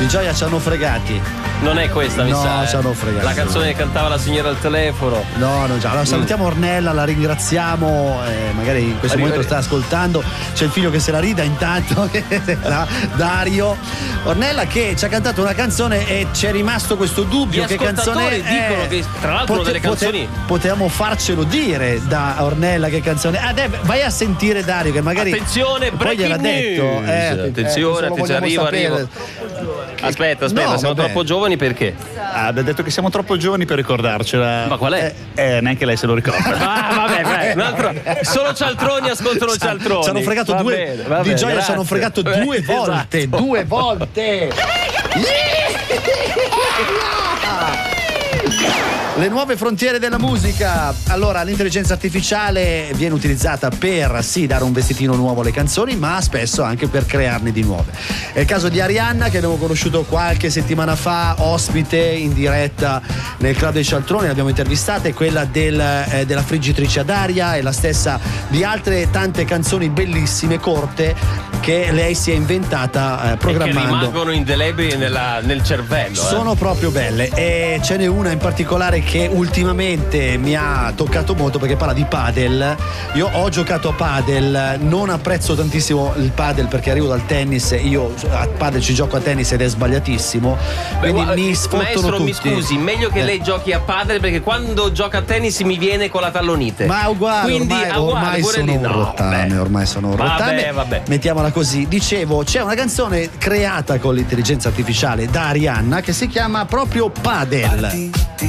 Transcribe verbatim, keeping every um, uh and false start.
Di Gioia ci hanno fregati. Non è questa, mi no, sa. No, ci hanno fregati. La canzone che cantava la signora al telefono. No, no, già. Allora, salutiamo mm. Ornella, la ringraziamo. Eh, magari in questo Arriva momento sta ascoltando. C'è il figlio che se la rida intanto, Dario. Ornella che ci ha cantato una canzone e c'è rimasto questo dubbio. Gli che canzone è. Dicono che tra l'altro pote, delle canzoni. Pote, potevamo farcelo dire da Ornella che canzone. Ah, dai, vai a sentire Dario che magari. Attenzione, poi gliel'ha detto. Eh, attenzione, eh, attenzione, arrivo, arrivo. Aspetta, aspetta, no, siamo vabbè. troppo giovani perché? Ah, abbiamo detto che siamo troppo giovani per ricordarcela. Ma qual è? Eh, eh neanche lei se lo ricorda. Ah, vabbè, vabbè. Un altro, solo cialtroni ascoltano cialtroni. Ci hanno fregato va due. Bene, va Di bene, Gioia ci hanno fregato due volte. Esatto. Due volte. Le nuove frontiere della musica. Allora, l'intelligenza artificiale viene utilizzata per sì dare un vestitino nuovo alle canzoni, ma spesso anche per crearne di nuove. È il caso di Arianna, che abbiamo conosciuto qualche settimana fa, ospite in diretta nel Club dei Cialtroni, l'abbiamo intervistata, è quella del, eh, della friggitrice ad aria, è la stessa di altre tante canzoni bellissime, corte, che lei si è inventata eh, programmando. E che rimangono indelebili nella, nel cervello. Sono eh. proprio belle, e ce n'è una in particolare che ultimamente mi ha toccato molto perché parla di padel. Io ho giocato a padel, non apprezzo tantissimo il padel perché arrivo dal tennis, io a padel ci gioco a tennis ed è sbagliatissimo. Quindi Beh, mi sfottono maestro, tutti. mi scusi, meglio che eh. lei giochi a padel perché quando gioca a tennis mi viene con la tallonite. Ma è uguale, quindi ormai, uguale, ormai sono un no, rottame, beh. ormai sono un rottame. Vabbè, vabbè. Mettiamola così. Dicevo, c'è una canzone creata con l'intelligenza artificiale da Arianna che si chiama proprio Padel.